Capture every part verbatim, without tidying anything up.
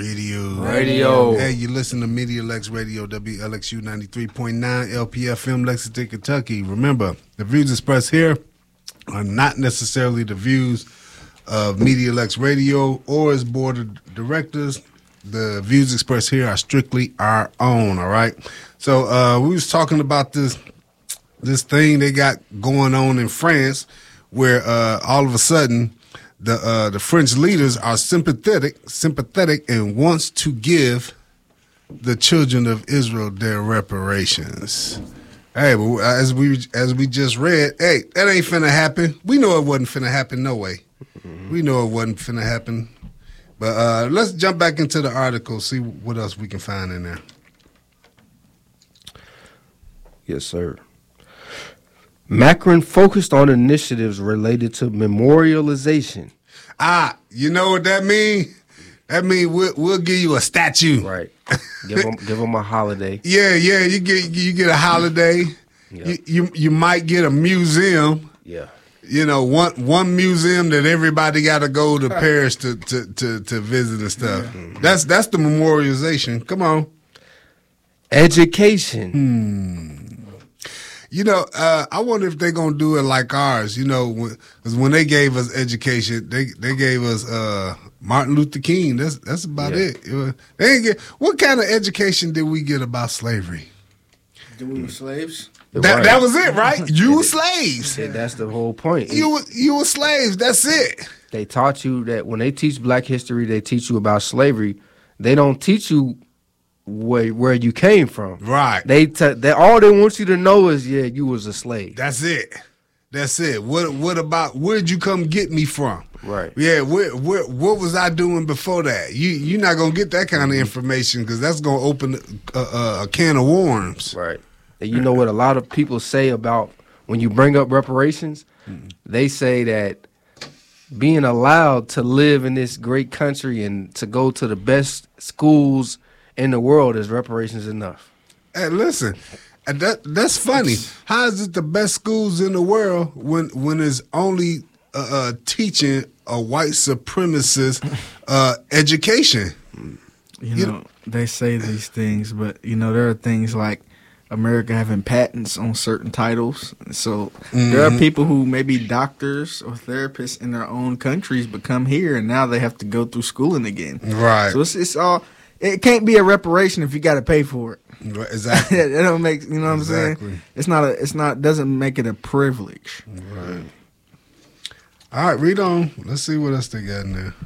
Radio. Radio. Hey, you listen to Media Lex Radio, W L X U ninety-three point nine, L P F M, Lexington, Kentucky. Remember, the views expressed here are not necessarily the views of Media Lex Radio or its board of directors. The views expressed here are strictly our own, all right? So uh, we was talking about this this thing they got going on in France where uh, all of a sudden the uh, the French leaders are sympathetic, sympathetic, and wants to give the children of Israel their reparations. Hey, but as we as we just read, hey, that ain't finna happen. We know it wasn't finna happen. No way. Mm-hmm. We know it wasn't finna happen. But uh, let's jump back into the article, see what else we can find in there. Yes, sir. Macron focused on initiatives related to memorialization. Ah, you know what that mean? That mean we'll, we'll give you a statue. Right. Give them, give them a holiday. Yeah, yeah. You get you get a holiday. Yep. You, you you might get a museum. Yeah. You know, one one museum that everybody got to go to Paris to, to, to, to visit and stuff. Mm-hmm. That's that's the memorialization. Come on. Education. Hmm. You know, uh, I wonder if they're gonna do it like ours. You know, because when, when they gave us education, they they gave us uh, Martin Luther King. That's that's about yeah. it. it was, they didn't get what kind of education did we get about slavery? Did we were slaves? That Right. that was it, right? You were slaves. Yeah, that's the whole point. You were you were slaves. That's it. They taught you that when they teach Black history, they teach you about slavery. They don't teach you where where you came from. Right. They t- they all they want you to know is yeah, you was a slave. That's it. That's it. What what about where'd you come get me from? Right. Yeah. Where, where what was I doing before that? You you're not gonna get that kind of information because that's gonna open a, a, a can of worms. Right. And you know what a lot of people say about when you bring up reparations? Mm-hmm. They say that being allowed to live in this great country and to go to the best schools in the world is reparations enough. Hey, listen, that that's funny. How is it the best schools in the world when when it's only uh, uh, teaching a white supremacist uh, education? You, you know, know, they say these things, but you know there are things like America having patents on certain titles. So mm-hmm. there are people who may be doctors or therapists in their own countries but come here and now they have to go through schooling again. Right. So it's, it's all. It can't be a reparation if you got to pay for it. Exactly. That don't make you know what exactly. I'm saying. It's not a. It's not. Doesn't make it a privilege. Right. All right, read on. Let's see what else they got in there.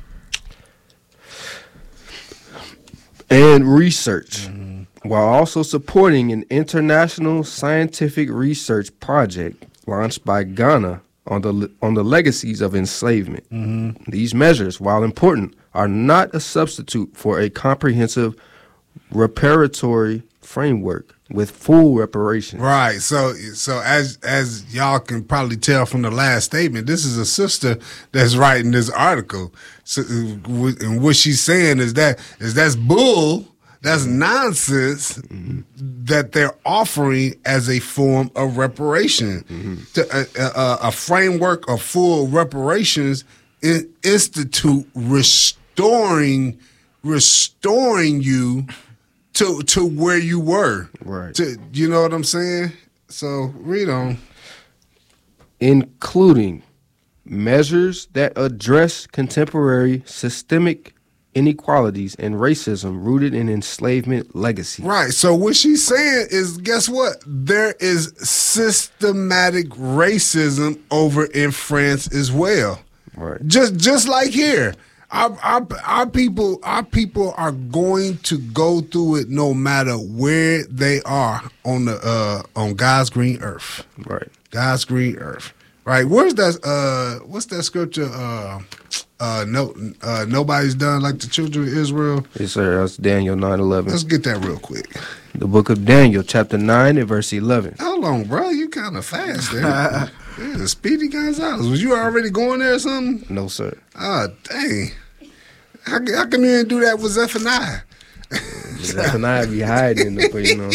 And research, mm-hmm. while also supporting an international scientific research project launched by Ghana on the on the legacies of enslavement. Mm-hmm. These measures, while important, are not a substitute for a comprehensive reparatory framework with full reparations. Right. So, so as as y'all can probably tell from the last statement, this is a sister that's writing this article. So, and what she's saying is that is that's bull. That's nonsense mm-hmm. that they're offering as a form of reparation. Mm-hmm. To, a, a, a framework of full reparations in, institute restoring restoring you to to where you were. Right. To, you know what I'm saying? So read on. Including measures that address contemporary systemic inequalities and racism rooted in enslavement legacy. Right. So what she's saying is, guess what? There is systematic racism over in France as well. Right. Just just like here. Our, our our people our people are going to go through it no matter where they are on the uh, on God's green earth. Right. God's green earth. Right. Where's that uh what's that scripture? Uh uh no uh nobody's done like the children of Israel. Yes, sir. That's Daniel nine eleven. Let's get that real quick. The book of Daniel, chapter nine and verse eleven. Hold on, bro. You kinda fast there. Yeah, the Speedy Gonzalez. Was you already going there or something? No, sir. Ah, dang. How, how come you didn't do that with Zephaniah? Zephaniah be hiding in the, you know.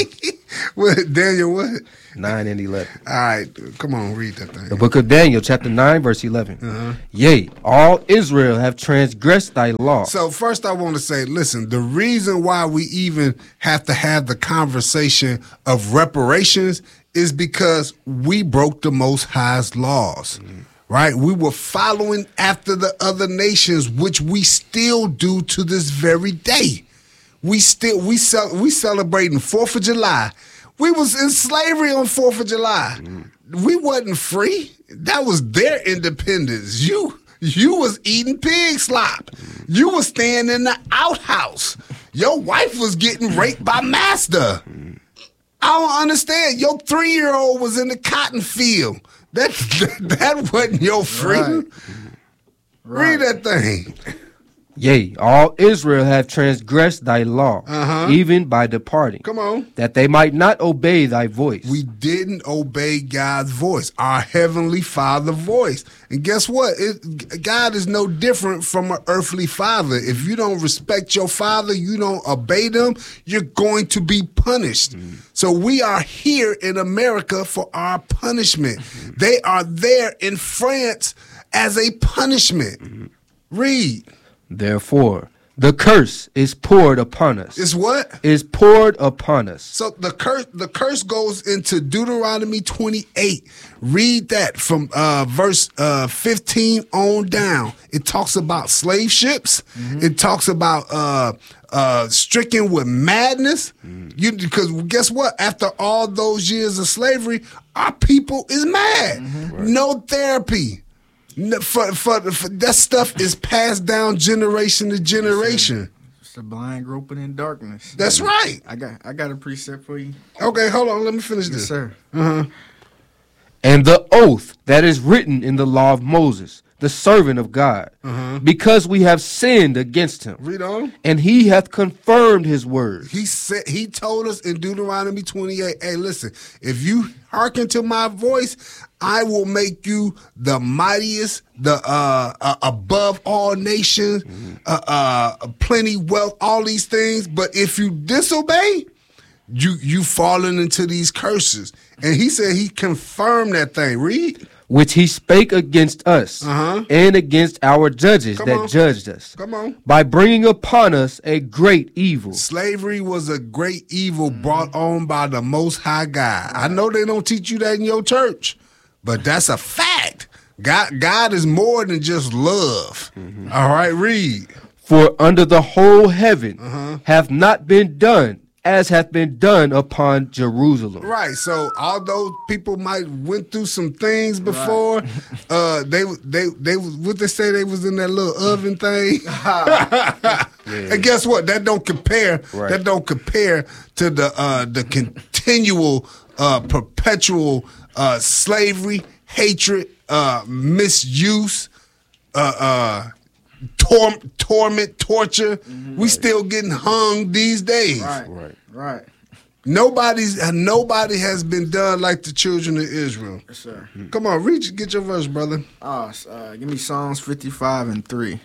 What, Daniel, what? nine and eleven. All right, come on, read that thing. The book of Daniel, chapter nine, verse eleven. Uh-huh. Yea, all Israel have transgressed thy law. So first I want to say, listen, the reason why we even have to have the conversation of reparations is because we broke the Most High's laws, mm-hmm. right? We were following after the other nations, which we still do to this very day. We still, we cel- we celebrating fourth of July. We was in slavery on fourth of July. Mm-hmm. We wasn't free. That was their independence. You you was eating pig slop. Mm-hmm. You was staying in the outhouse. Your wife was getting raped by master. Mm-hmm. I don't understand. Your three-year-old was in the cotton field. That that, that wasn't your freedom. Right. Read that thing. Yea, all Israel have transgressed thy law, uh-huh. even by departing. Come on. That they might not obey thy voice. We didn't obey God's voice, our heavenly Father voice. And guess what? It, God is no different from an earthly father. If you don't respect your father, you don't obey them, you're going to be punished. Mm-hmm. So we are here in America for our punishment. Mm-hmm. They are there in France as a punishment. Mm-hmm. Read. Therefore, the curse is poured upon us. Is what? Is poured upon us. So the curse, the curse goes into Deuteronomy twenty-eight. Read that from uh, verse uh, fifteen on down. It talks about slave ships. Mm-hmm. It talks about uh, uh, stricken with madness. Mm-hmm. You because guess what? After all those years of slavery, our people is mad. Mm-hmm. Right. No therapy. For, for, for that stuff is passed down generation to generation. It's a blind groping in darkness. That's right. I got I got a precept for you. Okay, hold on. Let me finish yes, this. Sir. Uh-huh. And the oath that is written in the law of Moses, the servant of God, uh-huh. because we have sinned against him. Read on. And he hath confirmed his words. He said he told us in Deuteronomy twenty-eight, hey, listen, if you hearken to my voice, I will make you the mightiest, the uh, uh, above all nations, mm-hmm. uh, uh, plenty wealth, all these things. But if you disobey, you you falling into these curses. And he said he confirmed that thing. Read. Which he spake against us uh-huh. and against our judges Come that on. judged us. Come on. By bringing upon us a great evil. Slavery was a great evil brought on by the Most High God. I know they don't teach you that in your church, but that's a fact. God, God is more than just love. Mm-hmm. All right, read. For under the whole heaven uh-huh. hath not been done as hath been done upon Jerusalem. Right. So although people might went through some things before, right. uh, they they they what they say they was in that little oven thing. yeah. And guess what? That don't compare. Right. That don't compare to the uh, the continual uh, perpetual uh, slavery, hatred, uh, misuse, uh, uh, tor- torment, torture. Mm-hmm. We still getting hung these days. Right, right, right. Nobody's nobody has been done like the children of Israel. Yes, sir. Come on, read, get your verse, brother. Oh, uh, give me Psalms fifty-five and three.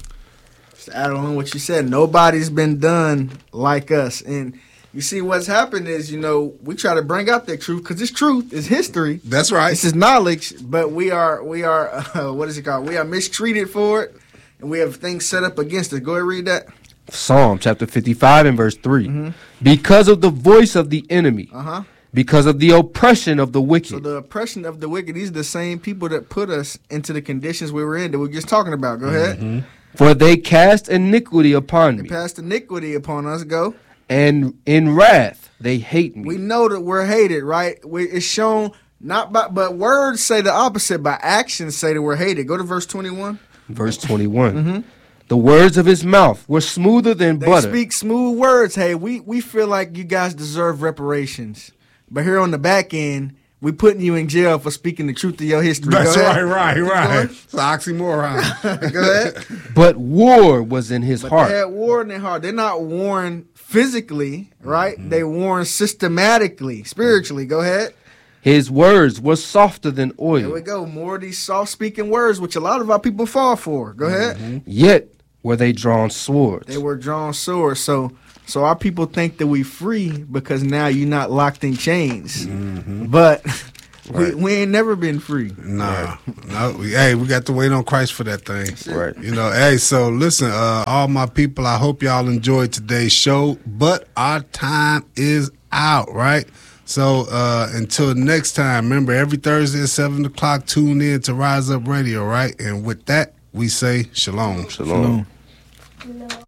Just add on what you said. Nobody's been done like us, and you see what's happened is, you know, we try to bring out that truth because this truth is history. That's right. This is knowledge, but we are we are uh, what is it called? We are mistreated for it, and we have things set up against it. Go ahead, read that. Psalm chapter fifty-five and verse three. Mm-hmm. Because of the voice of the enemy, uh-huh. because of the oppression of the wicked. So the oppression of the wicked, these are the same people that put us into the conditions we were in that we were just talking about. Go ahead. Mm-hmm. For they cast iniquity upon they me. They cast iniquity upon us. Go. And in wrath they hate me. We know that we're hated, right? We, it's shown not by, but words say the opposite. By actions say that we're hated. Go to verse twenty-one. Verse twenty-one. Mm-hmm. The words of his mouth were smoother than they butter. They speak smooth words. Hey, we, we feel like you guys deserve reparations. But here on the back end, we putting you in jail for speaking the truth of your history. That's right, right, right. It's an oxymoron. Go ahead. But war was in his but heart. They had war in their heart. They're not warring physically, right? Mm-hmm. They warring systematically, spiritually. Go ahead. His words were softer than oil. There we go. More of these soft-speaking words, which a lot of our people fall for. Go ahead. Mm-hmm. Yet were they drawn swords. They were drawn swords. So so our people think that we free because now you're not locked in chains. Mm-hmm. But right. we, we ain't never been free. Nah. No. We, hey, we got to wait on Christ for that thing. Right. You know, hey, so listen, uh, all my people, I hope y'all enjoyed today's show, but our time is out, right? So uh, until next time, remember, every Thursday at seven o'clock, tune in to Rise Up Radio, right? And with that, we say shalom. Shalom. Shalom.